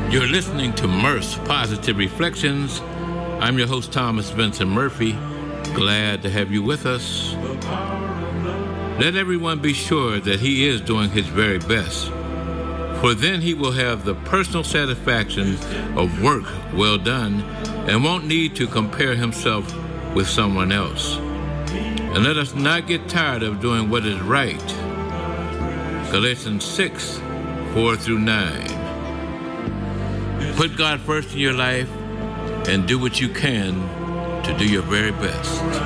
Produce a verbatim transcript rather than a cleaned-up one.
You're listening to Mirth's Positive Reflections. I'm your host, Thomas Vincent Murphy. Glad to have you with us. Let everyone be sure that he is doing his very best, for then he will have the personal satisfaction of work well done and won't need to compare himself with someone else. And let us not get tired of doing what is right. Galatians six, four through nine. Put God first in your life and do what you can to do your very best.